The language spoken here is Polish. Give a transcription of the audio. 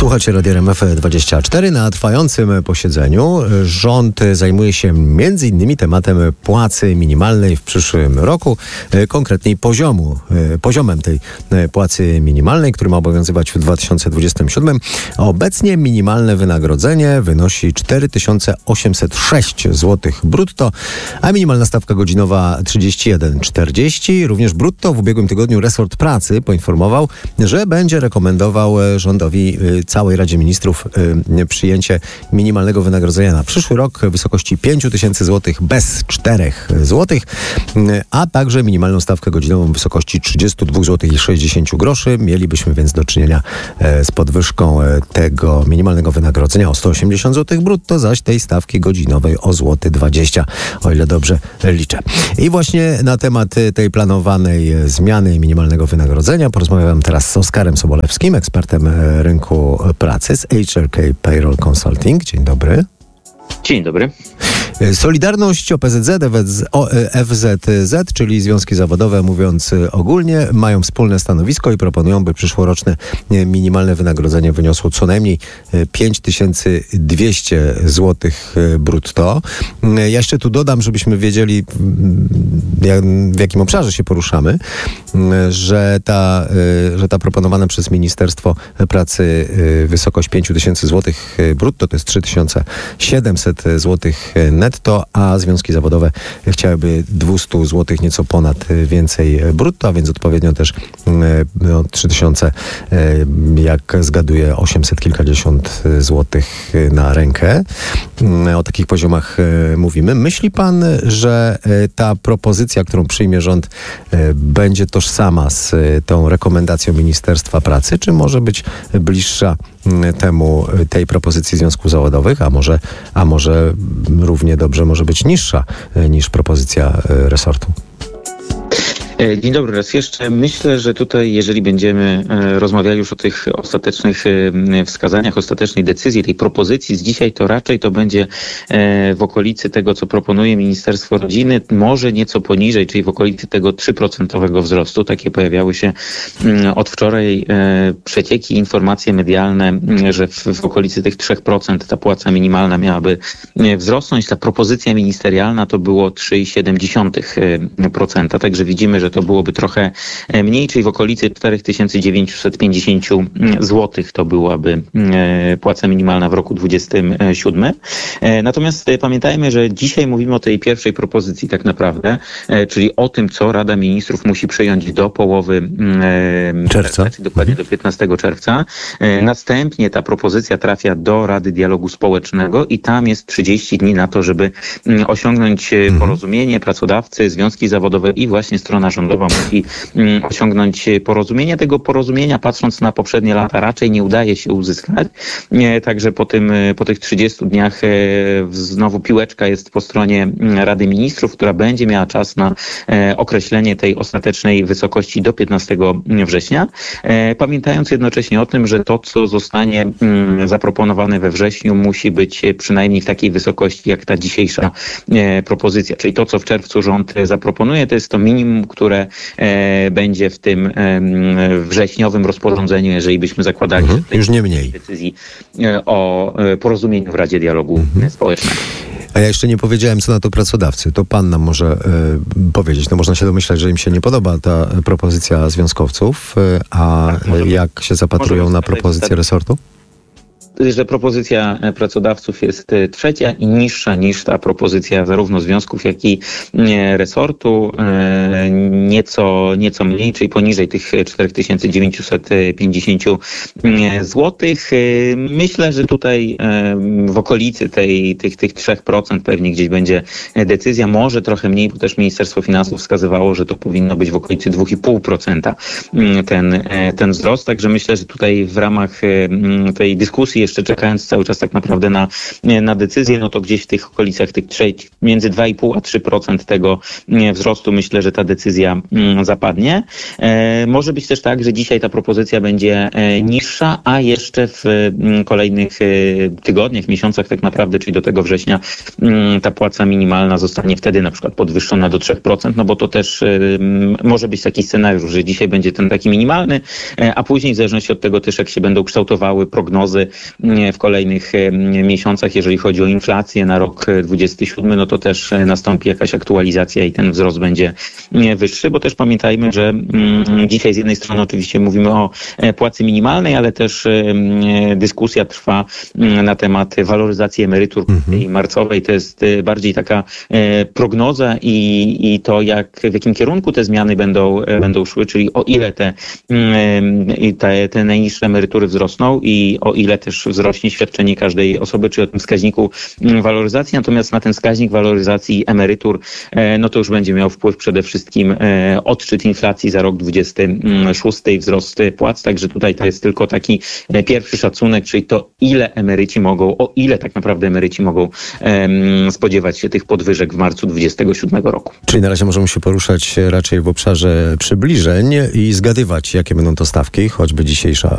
Słuchacie Radia RMF24. Na trwającym posiedzeniu rząd zajmuje się m.in. tematem płacy minimalnej w przyszłym roku, konkretniej poziomem tej płacy minimalnej, który ma obowiązywać w 2027. Obecnie minimalne wynagrodzenie wynosi 4806 zł brutto, a minimalna stawka godzinowa 31,40. Również brutto w ubiegłym tygodniu resort pracy poinformował, że będzie rekomendował rządowi, całej Radzie Ministrów przyjęcie minimalnego wynagrodzenia na przyszły rok w wysokości 5000 zł bez 4 zł, a także minimalną stawkę godzinową w wysokości 32 zł i 60 groszy. Mielibyśmy więc do czynienia z podwyżką tego minimalnego wynagrodzenia o 180 zł brutto, zaś tej stawki godzinowej o złoty 20, o ile dobrze liczę. I właśnie na temat tej planowanej zmiany minimalnego wynagrodzenia porozmawiam teraz z Oskarem Sobolewskim, ekspertem rynku pracy z HRK Payroll Consulting. Dzień dobry. Dzień dobry. Solidarność, OPZZ, FZZ, czyli związki zawodowe, mówiąc ogólnie, mają wspólne stanowisko i proponują, by przyszłoroczne minimalne wynagrodzenie wyniosło co najmniej 5200 zł brutto. Ja jeszcze tu dodam, żebyśmy wiedzieli, w jakim obszarze się poruszamy, że ta proponowana przez Ministerstwo Pracy wysokość 5000 zł brutto to jest 3700 zł netto, a związki zawodowe chciałyby 200 zł, nieco ponad więcej brutto, a więc odpowiednio też 3000, jak zgaduję, 800 kilkadziesiąt złotych na rękę. O takich poziomach mówimy. Myśli pan, że ta propozycja, którą przyjmie rząd, będzie tożsama z tą rekomendacją Ministerstwa Pracy, czy może być bliższa tej propozycji związków zawodowych, a może równie dobrze może być niższa niż propozycja resortu? Dzień dobry raz jeszcze. Myślę, że tutaj, jeżeli będziemy rozmawiali już o tych ostatecznych wskazaniach, ostatecznej decyzji, tej propozycji z dzisiaj, to raczej to będzie w okolicy tego, co proponuje Ministerstwo Rodziny, może nieco poniżej, czyli w okolicy tego 3% wzrostu. Takie pojawiały się od wczoraj przecieki, informacje medialne, że w okolicy tych 3% ta płaca minimalna miałaby wzrosnąć. Ta propozycja ministerialna to było 3,7%. Także widzimy, że to byłoby trochę mniej, czyli w okolicy 4950 zł to byłaby płaca minimalna w roku 2027. Natomiast pamiętajmy, że dzisiaj mówimy o tej pierwszej propozycji tak naprawdę, czyli o tym, co Rada Ministrów musi przyjąć do połowy czerwca, dokładnie do 15 czerwca. Następnie ta propozycja trafia do Rady Dialogu Społecznego i tam jest 30 dni na to, żeby osiągnąć porozumienie. Pracodawcy, związki zawodowe i właśnie strona rządowa musi osiągnąć porozumienie. Tego porozumienia, patrząc na poprzednie lata, raczej nie udaje się uzyskać. Także po tych 30 dniach znowu piłeczka jest po stronie Rady Ministrów, która będzie miała czas na określenie tej ostatecznej wysokości do 15 września. Pamiętając jednocześnie o tym, że to, co zostanie zaproponowane we wrześniu, musi być przynajmniej w takiej wysokości, jak ta dzisiejsza propozycja. Czyli to, co w czerwcu rząd zaproponuje, to jest to minimum, które będzie w tym wrześniowym rozporządzeniu, jeżeli byśmy zakładali już nie mniej decyzji o porozumieniu w Radzie Dialogu Społecznego. A ja jeszcze nie powiedziałem, co na to pracodawcy. To pan nam może powiedzieć. No można się domyślać, że im się nie podoba ta propozycja związkowców, a jak się zapatrują na propozycję resortu? Że propozycja pracodawców jest trzecia i niższa niż ta propozycja zarówno związków, jak i resortu. Nieco mniej, czyli poniżej tych 4950 zł. Myślę, że tutaj w okolicy tych 3% pewnie gdzieś będzie decyzja. Może trochę mniej, bo też Ministerstwo Finansów wskazywało, że to powinno być w okolicy 2,5% ten wzrost. Także myślę, że tutaj w ramach tej dyskusji jeszcze czekając cały czas tak naprawdę na decyzję, no to gdzieś w tych okolicach tych między 2,5 a 3% tego wzrostu myślę, że ta decyzja zapadnie. Może być też tak, że dzisiaj ta propozycja będzie niższa, a jeszcze w kolejnych tygodniach, miesiącach tak naprawdę, czyli do tego września, ta płaca minimalna zostanie wtedy na przykład podwyższona do 3%, no bo to też może być taki scenariusz, że dzisiaj będzie ten taki minimalny, a później w zależności od tego też, jak się będą kształtowały prognozy w kolejnych miesiącach, jeżeli chodzi o inflację na rok 27, no to też nastąpi jakaś aktualizacja i ten wzrost będzie wyższy, bo też pamiętajmy, że dzisiaj z jednej strony oczywiście mówimy o płacy minimalnej, ale też dyskusja trwa na temat waloryzacji emerytur marcowej. To jest bardziej taka prognoza i to, w jakim kierunku te zmiany będą szły, czyli o ile te najniższe emerytury wzrosną i o ile też wzrośnie świadczenie każdej osoby, czy o tym wskaźniku waloryzacji. Natomiast na ten wskaźnik waloryzacji emerytur, no to już będzie miał wpływ przede wszystkim odczyt inflacji za rok 26, wzrost płac. Także tutaj to jest tylko taki pierwszy szacunek, czyli to o ile tak naprawdę emeryci mogą spodziewać się tych podwyżek w marcu 27 roku. Czyli na razie możemy się poruszać raczej w obszarze przybliżeń i zgadywać, jakie będą to stawki, choćby dzisiejsza